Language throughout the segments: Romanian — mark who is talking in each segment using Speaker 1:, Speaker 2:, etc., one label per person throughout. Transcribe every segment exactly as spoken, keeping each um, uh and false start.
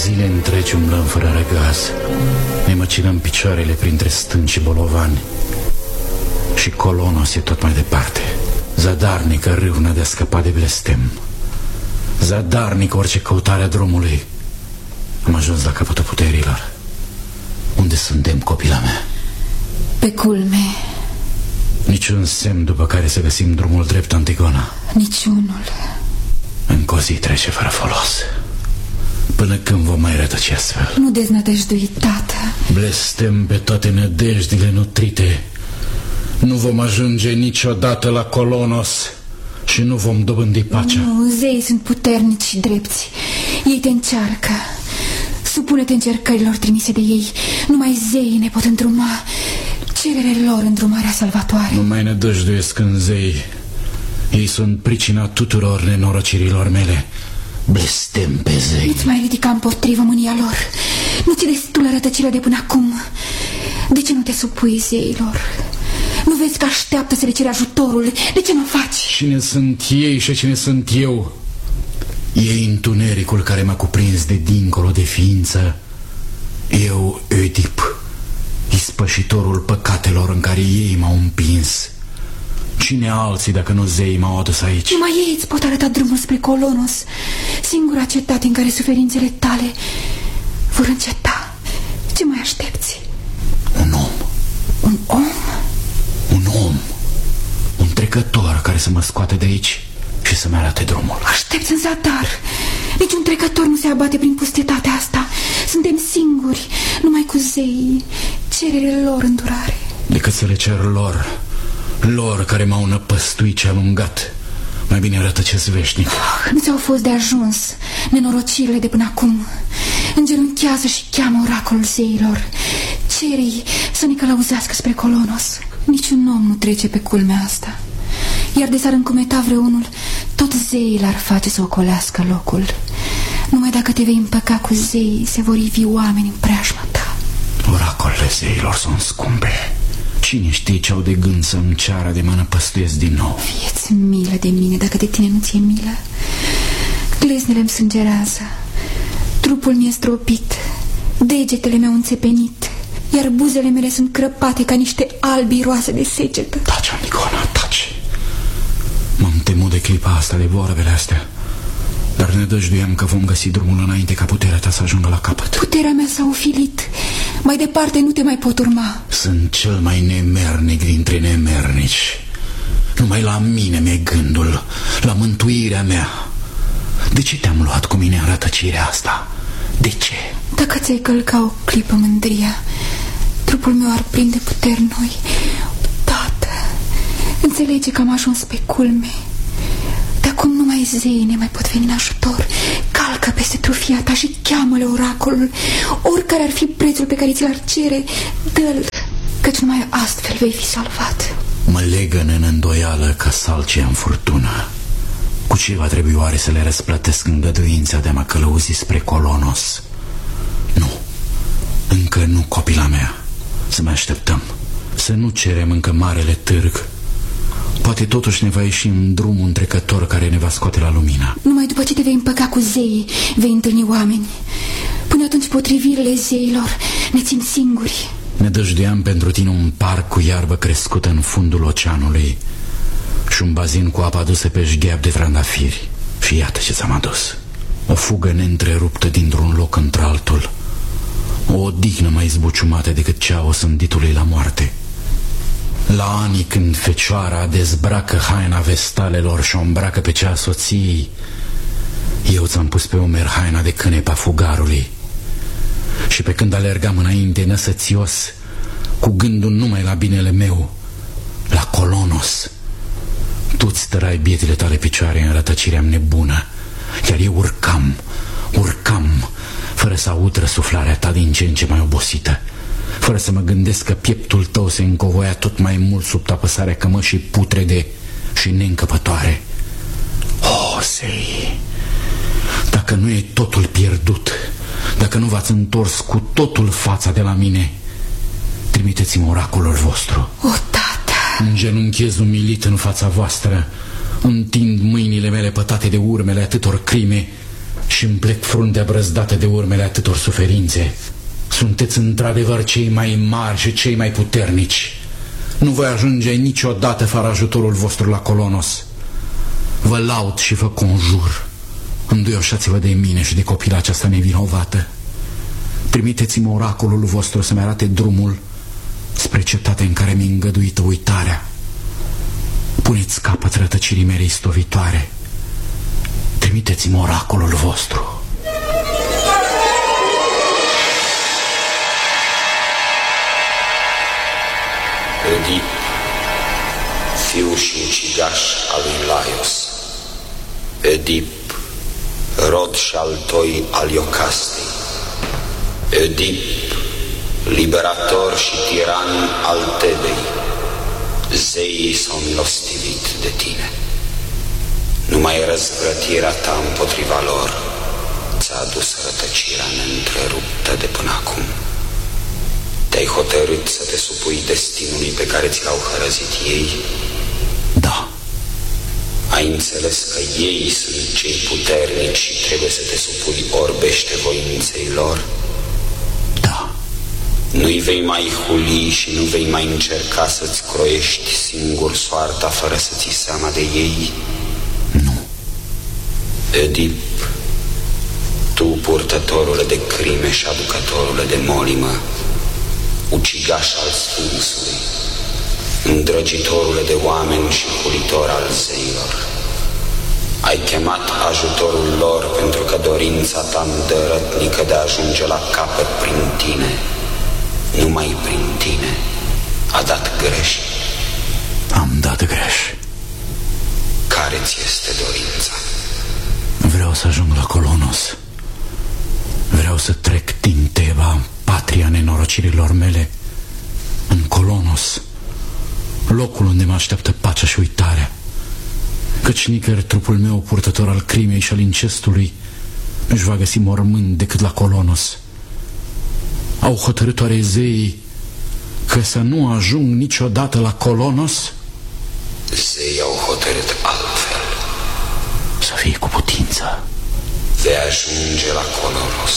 Speaker 1: Zile întregi umblăm fără răgaz, ne măcinăm picioarele printre stânci și bolovani. Și Colonos e tot mai departe, zadarnică râvnă de a scăpa de blestem, zadarnică orice căutare a drumului. Am ajuns la capătul puterilor. Unde suntem, copila mea?
Speaker 2: Pe culme.
Speaker 1: Niciun semn după care să găsim drumul drept Antigona?
Speaker 2: Niciunul.
Speaker 1: Încă o zi trece fără folos. Până când vom mai rătăci astfel?
Speaker 2: Nu deznădăjdui, tată.
Speaker 1: Blestem pe toate nădejdile nutrite. Nu vom ajunge niciodată la Colonos și nu vom dobândi pacea.
Speaker 2: Nu, zeii sunt puternici și drepți. Ei te încearcă. Supune-te încercărilor trimise de ei. Numai zeii ne pot îndruma. Cerere lor îndrumarea salvatoare.
Speaker 1: Nu mai ne dăjduiesc în zei. Ei sunt pricina tuturor nenorocirilor mele. Blestem pe zei.
Speaker 2: Nu-ți mai ridica împotrivă mânia lor. Nu ți destulă rătăcirea de până acum. De ce nu te supui zeilor? Nu vezi că așteaptă să le cere ajutorul? De ce nu faci?
Speaker 1: Cine sunt ei și cine sunt eu? E întunericul care m-a cuprins de dincolo de ființă. Eu, Oedip, ispășitorul păcatelor în care ei m-au împins. Cine alții dacă nu zeii m-au adus aici?
Speaker 2: Numai ei îți pot arăta drumul spre Colonos, singura cetate în care suferințele tale vor înceta. Ce mai aștepți?
Speaker 1: Un om.
Speaker 2: Un om?
Speaker 1: Un om. Un trecător care să mă scoate de aici și să-mi arate drumul.
Speaker 2: Aștepți în zadar. Niciun trecător nu se abate prin pustitatea asta. Suntem singuri, numai cu zeii. Cerere lor îndurare.
Speaker 1: Decât să le cer lor, lor care m-au năpăstuit și alungat, mai bine rătăcesc veșnic.
Speaker 2: Oh, nu ți-au fost de ajuns nenorocirile de până acum. Îngenunchează și cheamă oracolul zeilor. Cere-i să ne călăuzească spre Colonos. Niciun om nu trece pe culmea asta. Iar de s-ar încumeta vreunul, tot zeii l-ar face să ocolească locul. Numai dacă te vei împăca cu zeii, se vor ivi oameni în preajma ta.
Speaker 1: Oracolele zeilor sunt scumpe. Cine știe ce au de gând să-mi ceară de mă năpăstuiesc din nou?
Speaker 2: Fie-ți milă de mine dacă de tine nu ți-e milă. Gleznele-mi sângerează, trupul mi-e stropit, degetele mi-au înțepenit, iar buzele mele sunt crăpate ca niște albi roase de secetă.
Speaker 1: Taci, Antigona, taci. M-am temut de clipa asta, de vorbele astea, dar ne dăjduiam că vom găsi drumul înainte ca puterea ta să ajungă la capăt.
Speaker 2: Puterea mea s-a ofilit. Mai departe nu te mai pot urma.
Speaker 1: Sunt cel mai nemernic dintre nemernici. Numai la mine mi-e gândul, la mântuirea mea. De ce te-am luat cu mine în rătăcirea asta? De ce?
Speaker 2: Dacă ți-ai călca o clipă mândria, trupul meu ar prinde puteri noi. Tată, înțelege că am ajuns pe culme. De acum numai zeii ne mai pot veni în ajutor. Calcă peste trufia ta și cheamă-le oracolul. Oricare ar fi prețul pe care ți-l-ar cere, dă-l, căci numai astfel vei fi salvat.
Speaker 1: Mă legă în îndoială ca salcia în furtună. Cu ce va trebui oare să le răsplătesc îngăduința de a mă călăuzi spre Colonos? Nu, încă nu, copila mea. Să mai așteptăm. Să nu cerem încă marele târg. Poate totuși ne va ieși în drum un trecător care ne va scoate la lumină.
Speaker 2: Numai după ce te vei împăca cu zeii, vei întâlni oameni. Până atunci potrivirile zeilor ne țin singuri.
Speaker 1: Ne dăjduiam pentru tine un parc cu iarbă crescută în fundul oceanului și un bazin cu apă adusă pe șgheab de trandafiri. Și iată ce ți-am adus. O fugă neîntreruptă dintr-un loc într-altul. O odihnă mai zbuciumată decât cea a osânditului la moarte. La anii când fecioara dezbracă haina vestalelor și o îmbracă pe cea a soției, eu ți-am pus pe umer haina de cânepa fugarului. Și pe când alergam înainte năsățios, cu gândul numai la binele meu, la Colonos, tu-ți tărai bietele tale picioare în rătăcirea nebună, iar eu urcam, urcam, fără să aud răsuflarea ta din ce în ce mai obosită, fără să mă gândesc că pieptul tău se încovoia tot mai mult sub apăsarea cămășii putrede și neîncăpătoare. O, zei, dacă nu e totul pierdut, dacă nu v-ați întors cu totul fața de la mine, trimiteți-mi oracolul vostru.
Speaker 2: O, tată!
Speaker 1: Îngenunchez umilit în fața voastră, întind mâinile mele pătate de urmele atâtor crime și-mi plec fruntea brăzdată de urmele atâtor suferințe. Sunteți într-adevăr cei mai mari și cei mai puternici. Nu voi ajunge niciodată fără ajutorul vostru la Colonos. Vă laud și vă conjur. Înduioșați-vă de mine și de copila aceasta nevinovată. Trimiteți-mă oracolul vostru să-mi arate drumul spre cetatea în care mi-e îngăduită uitarea. Puneți capăt rătăcirii mele istovitoare. Trimiteți-mă oracolul vostru.
Speaker 3: Oedip, fiu și ucigaș al lui Laios. Oedip, rod și altoi al Iocastei. Oedip, liberator și tiran al Tebei. Zeii s-au milostivit de tine. Numai răzvrătirea ta împotriva lor ți-a adus rătăcirea neîntreruptă de până acum. Te-ai hotărât să te supui destinului pe care ți l-au hărăzit ei?
Speaker 1: Da.
Speaker 3: Ai înțeles că ei sunt cei puternici și trebuie să te supui orbește voinței lor?
Speaker 1: Da.
Speaker 3: Nu-i vei mai huli și nu vei mai încerca să-ți croiești singur soarta fără să ții seama de ei?
Speaker 1: Nu.
Speaker 3: Oedip, tu, purtătorule de crime și aducătorule de molimă, ucigaș al Sfinxului, îndrăgitorule de oameni și hulitor al zeilor, ai chemat ajutorul lor pentru că dorința ta îndărătnică de a ajunge la capăt prin tine, numai prin tine, a dat greș.
Speaker 1: Am dat greș.
Speaker 3: Care ți este dorința?
Speaker 1: Vreau să ajung la Colonos. Vreau să trec din Teba, patria nenorocirilor mele, în Colonos, locul unde mă așteaptă pacea și uitarea. Căci nicăieri trupul meu, purtător al crimei și al incestului, nu-și va găsi mormânt decât la Colonos. Au hotărât oare zeii că să nu ajung niciodată la Colonos?
Speaker 3: Zeii au hotărât altfel.
Speaker 1: Să fie cu putință.
Speaker 3: Vei ajunge la Colonos.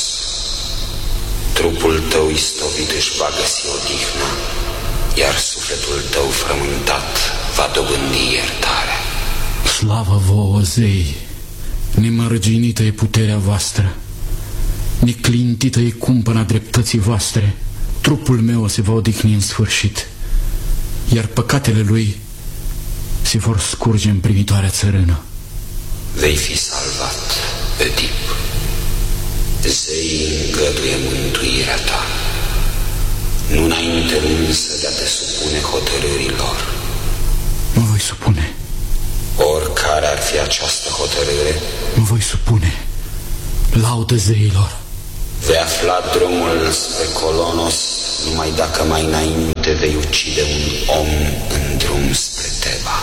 Speaker 3: Trupul tău istovit își va găsi odihnă, iar sufletul tău frământat va dobândi iertare.
Speaker 1: Slavă vouă, zei! Nemărginită e puterea voastră, neclintită e cumpăna dreptății voastre. Trupul meu se va odihni în sfârșit, iar păcatele lui se vor scurge în primitoarea țărână.
Speaker 3: Vei fi salvat, Oedip. Zeii îngăduie mântuirea ta. Nu înainte însă de a te supune hotărârilor.
Speaker 1: Mă voi supune.
Speaker 3: Oricare ar fi această hotărâre,
Speaker 1: mă voi supune. Laudă zeilor.
Speaker 3: Vei afla drumul spre Colonos numai dacă mai înainte vei ucide un om în drum spre Teba.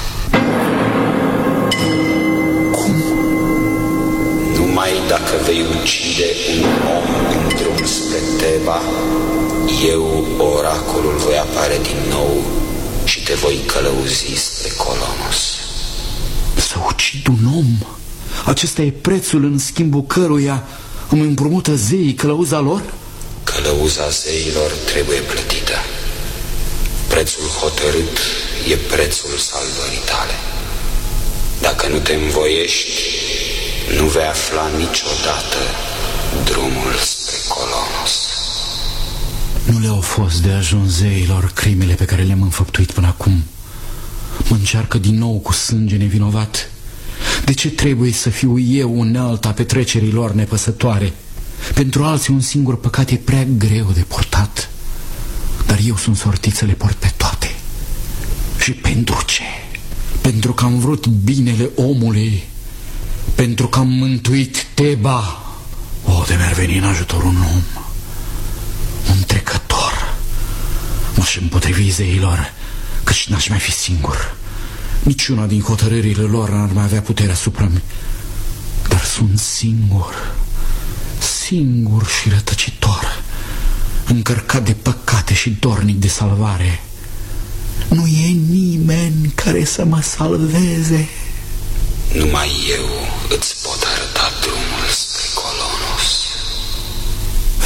Speaker 1: Cum?
Speaker 3: Numai dacă vei ucide un om în drum spre Teba, eu, oracolul, voi apare din nou și te voi călăuzi spre Colonos.
Speaker 1: Să ucid un om? Acesta e prețul în schimbul căruia îmi împrumută zeii călăuza lor?
Speaker 3: Călăuza zeilor trebuie plătită. Prețul hotărât e prețul salvării tale. Dacă nu te învoiești, nu vei afla niciodată drumul spre Colonos.
Speaker 1: Nu le-au fost de ajuns zeilor crimele pe care le-am înfăptuit până acum. Mă încearcă din nou cu sânge nevinovat. De ce trebuie să fiu eu unealta petrecerilor nepăsătoare? Pentru alții un singur păcat e prea greu de purtat, dar eu sunt sortit să le port pe toate. Și pentru ce? Pentru că am vrut binele omului, pentru că am mântuit Teba. O, de mi-ar veni în ajutor un om, un trecător. M-aș împotrivi zeilor, căci n-aș mai fi singur. Niciuna din hotărârile lor n-ar mai avea puterea asupra mea. Dar sunt singur, singur și rătăcitor, încărcat de păcate și dornic de salvare. Nu e nimeni care să mă salveze.
Speaker 3: Numai eu îți pot arăta drumul spre Colonos.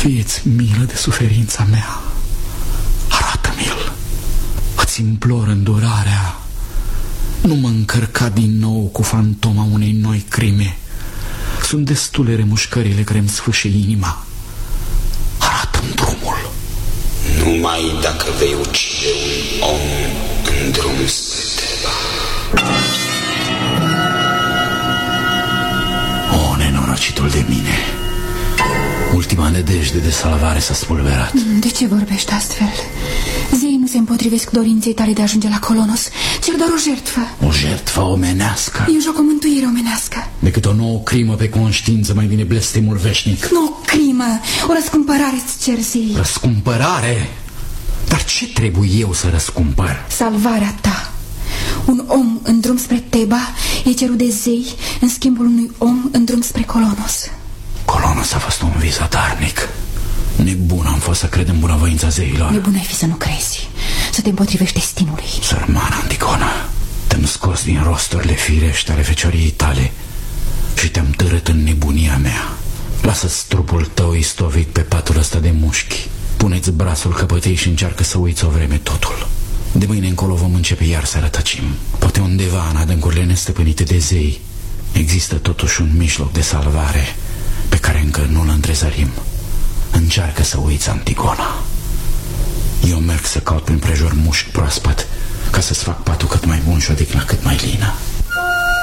Speaker 1: Fie-ți milă de suferința mea. Arată-mi-l. Îți implor îndurarea. Nu mă încărca din nou cu fantoma unei noi crime. Sunt destule remușcările care îmi sfâșie inima. Arată-mi drumul.
Speaker 3: Numai dacă vei ucide un om în drum spre Teba.
Speaker 1: O, nenorocitul de mine. Ultima nedejde de salvare s-a spulberat.
Speaker 2: De ce vorbești astfel? Zeii nu se împotrivesc dorinței tale de a ajunge la Colonos. Cer doar o jertfă.
Speaker 1: O jertfă omenească.
Speaker 2: E în joc o mântuire omenească.
Speaker 1: Decât o nouă crimă pe conștiință, mai bine blestemul veșnic.
Speaker 2: Nu o crimă, o răscumpărare îți cer zei.
Speaker 1: Răscumpărare? Dar ce trebuie eu să răscumpăr?
Speaker 2: Salvarea ta. Un om în drum spre Teba e cerut de zei în schimbul unui om în drum spre Colonos.
Speaker 1: Colonos a fost un vis zadarnic. Nebun am fost să cred în bunăvoința zeilor.
Speaker 2: Nebun ai fi să nu crezi, să te împotrivești destinului.
Speaker 1: Sărmana Antigona, te-am scos din rosturile firești ale fecioriei tale și te-am târât în nebunia mea. Lasă-ți trupul tău istovit pe patul ăsta de mușchi. Pune-ți brațul căpătei și încearcă să uiți o vreme totul. De mâine încolo vom începe iar să rătăcim. Poate undeva în adâncurile nestăpânite de zei există totuși un mijloc de salvare pe care încă nu-l întrezărim. Încearcă să uiți, Antigona. Eu merg să caut prin prejur mușchi proaspăt ca să-ți fac patul cât mai bun și odihna cât mai lină.